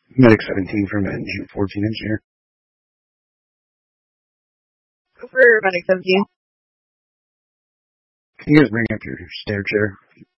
Medic 17 for men, 14 engineer. Go for Medic 17. Can you guys bring up your stair chair?